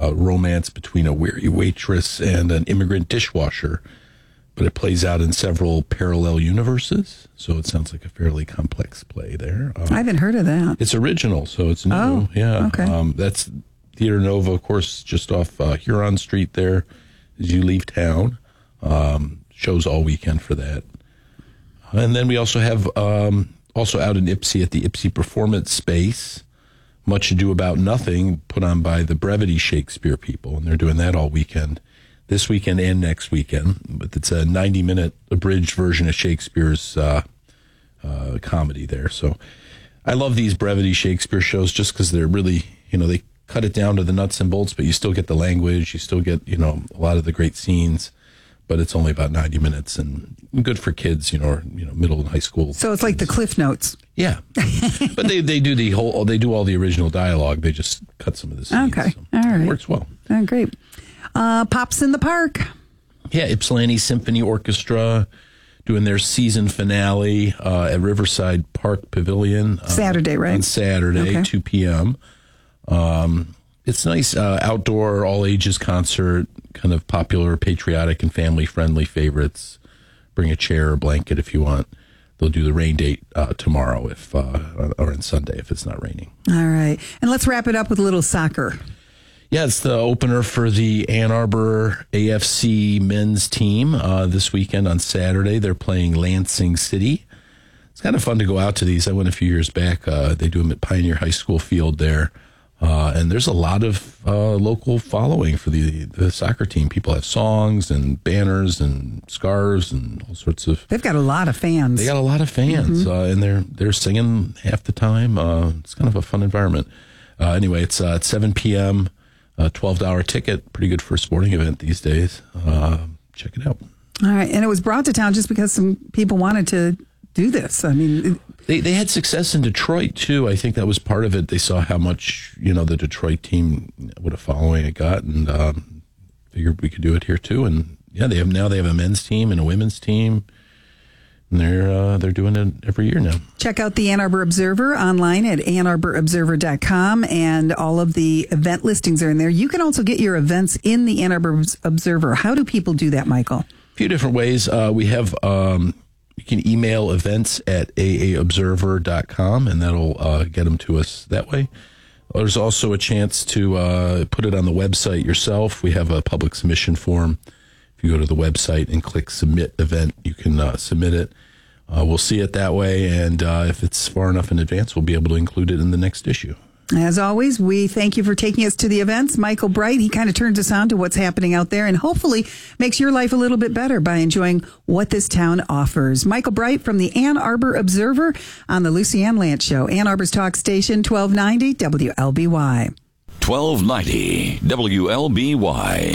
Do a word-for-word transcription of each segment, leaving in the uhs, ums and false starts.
a romance between a weary waitress and an immigrant dishwasher, but it plays out in several parallel universes. So it sounds like a fairly complex play there. Um, I haven't heard of that. It's original, so it's new. Oh, yeah. okay. Um, that's Theater Nova, of course, just off uh, Huron Street there as you leave town. Um, shows all weekend for that. And then we also have, um, also out in Ypsi at the Ypsi Performance Space, Much Ado About Nothing, put on by the Brevity Shakespeare people, and they're doing that all weekend. This weekend and next weekend, but it's a ninety-minute abridged version of Shakespeare's uh, uh, comedy there. So I love these Brevity Shakespeare shows just because they're really, you know, they cut it down to the nuts and bolts, but you still get the language, you still get, you know, a lot of the great scenes, but it's only about ninety minutes and good for kids, you know, or, you know, middle and high school. So it's like the Cliff Notes. Yeah. But they, they do the whole, they do all the original dialogue. They just cut some of the scenes. Okay. So all right. It works well. Oh, great. Uh, Pops in the Park. Yeah, Ypsilanti Symphony Orchestra doing their season finale uh, at Riverside Park Pavilion. Uh, Saturday, right? On Saturday, okay. two p.m. Um, it's nice uh, outdoor, all-ages concert, kind of popular, patriotic, and family-friendly favorites. Bring a chair or blanket if you want. They'll do the rain date uh, tomorrow, if uh, or on Sunday if it's not raining. All right. And let's wrap it up with a little soccer. Yeah, it's the opener for the Ann Arbor A F C men's team uh, this weekend on Saturday. They're playing Lansing City. It's kind of fun to go out to these. I went a few years back. Uh, they do them at Pioneer High School field there. Uh, and there's a lot of uh, local following for the, the soccer team. People have songs and banners and scarves and all sorts of... They've got a lot of fans. They got a lot of fans, mm-hmm. uh, and they're they're singing half the time. Uh, it's kind of a fun environment. Uh, anyway, it's uh, at seven p.m., a twelve dollars ticket. Pretty good for a sporting event these days. Uh, check it out. All right, and it was brought to town just because some people wanted to do this. I mean... It, They they had success in Detroit, too. I think that was part of it. They saw how much, you know, the Detroit team, what a following it got, and um, figured we could do it here, too. And, yeah, they have now they have a men's team and a women's team, and they're, uh, they're doing it every year now. Check out the Ann Arbor Observer online at ann arbor observer dot com, and all of the event listings are in there. You can also get your events in the Ann Arbor Observer. How do people do that, Michael? A few different ways. Uh, we have... Um, You can email events at a a observer dot com, and that'll uh, get them to us that way. There's also a chance to uh, put it on the website yourself. We have a public submission form. If you go to the website and click Submit Event, you can uh, submit it. Uh, we'll see it that way, and uh, if it's far enough in advance, we'll be able to include it in the next issue. As always, we thank you for taking us to the events. Michael Bright, he kind of turns us on to what's happening out there and hopefully makes your life a little bit better by enjoying what this town offers. Michael Bright from the Ann Arbor Observer on the Lucy Ann Lance Show. Ann Arbor's Talk Station, twelve ninety W L B Y. twelve ninety W L B Y.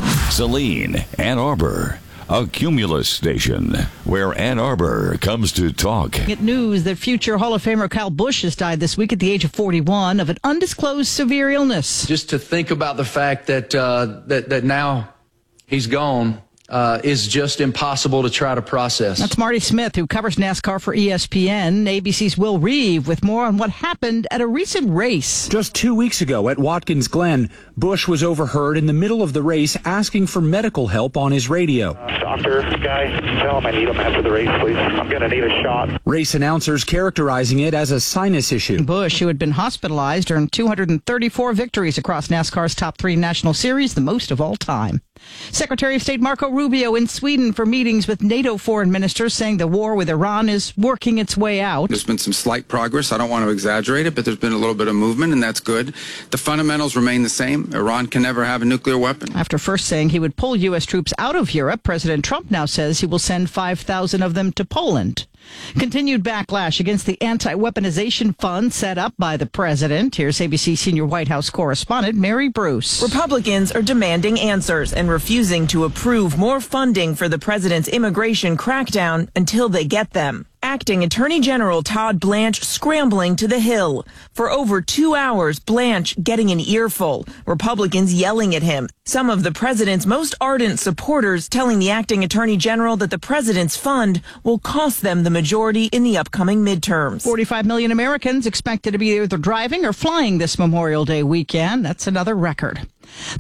Saline, Ann Arbor. A Cumulus station where Ann Arbor comes to talk. Get news that future Hall of Famer Kyle Busch has died this week at the age of forty-one of an undisclosed severe illness. Just to think about the fact that uh, that that now he's gone uh, is just impossible to try to process. That's Marty Smith, who covers NASCAR for E S P N. A B C's Will Reeve with more on what happened at a recent race. Just two weeks ago at Watkins Glen, Busch was overheard in the middle of the race asking for medical help on his radio. Uh, doctor, guy, tell him I need him after the race, please. I'm going to need a shot. Race announcers characterizing it as a sinus issue. Busch, who had been hospitalized, earned two hundred thirty-four victories across NASCAR's top three national series, the most of all time. Secretary of State Marco Rubio in Sweden for meetings with NATO foreign ministers, saying the war with Iran is working its way out. There's been some slight progress. I don't want to exaggerate it, but there's been a little bit of movement, and that's good. The fundamentals remain the same. Iran can never have a nuclear weapon. After first saying he would pull U S troops out of Europe, President Trump now says he will send five thousand of them to Poland. Continued backlash against the anti-weaponization fund set up by the president. Here's A B C senior White House correspondent Mary Bruce. Republicans are demanding answers and refusing to approve more funding for the president's immigration crackdown until they get them. Acting Attorney General Todd Blanche scrambling to the Hill. For over two hours, Blanche getting an earful. Republicans yelling at him. Some of the president's most ardent supporters telling the acting Attorney General that the president's fund will cost them the majority in the upcoming midterms. forty-five million Americans expected to be either driving or flying this Memorial Day weekend. That's another record.